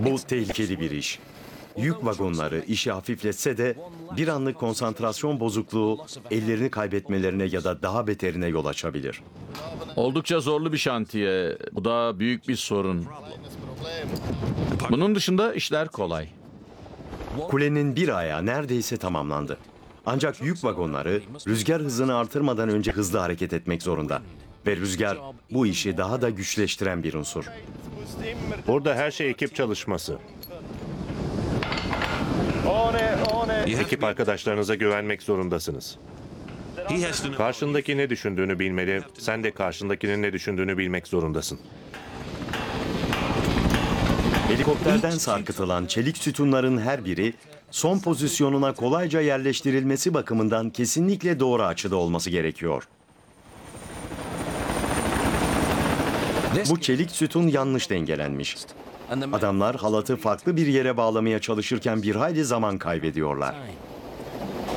Bu tehlikeli bir iş. Yük vagonları işi hafifletse de bir anlık konsantrasyon bozukluğu ellerini kaybetmelerine ya da daha beterine yol açabilir. Oldukça zorlu bir şantiye. Bu da büyük bir sorun. Bunun dışında işler kolay. Kulenin bir ayağı neredeyse tamamlandı. Ancak yük vagonları rüzgar hızını artırmadan önce hızlı hareket etmek zorunda. Ve rüzgar bu işi daha da güçleştiren bir unsur. Burada her şey ekip çalışması. Ekip arkadaşlarınıza güvenmek zorundasınız. Karşındaki ne düşündüğünü bilmeli, sen de karşındakinin ne düşündüğünü bilmek zorundasın. Helikopterden sarkıtılan çelik sütunların her biri son pozisyonuna kolayca yerleştirilmesi bakımından kesinlikle doğru açıda olması gerekiyor. Bu çelik sütun yanlış dengelenmiş. Adamlar halatı farklı bir yere bağlamaya çalışırken bir hayli zaman kaybediyorlar.